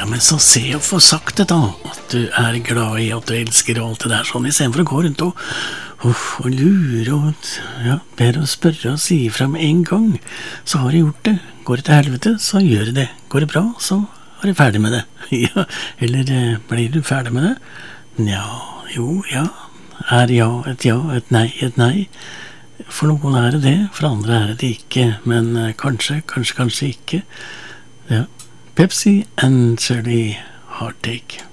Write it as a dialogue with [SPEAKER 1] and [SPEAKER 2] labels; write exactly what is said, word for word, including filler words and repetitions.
[SPEAKER 1] Ja, men så se og få sagt det da, at du er glad i, at du elsker og alt det der sånn, i stedet for å gå rundt og, uff, og lure og, ja, bedre å spørre og si fra med en gang. Så har jeg gjort det. Går det til helvete, så gjør jeg det. Går det bra, så er jeg ferdig med det. Ja, eller eh, blir du ferdig med det? Ja, jo, ja. Er ja et ja, et nei, et nei. For noen er det det, for andre er det ikke. Men eh, kanskje, kanskje, kanskje ikke. Ja. Pepsi and Shirley Heartache.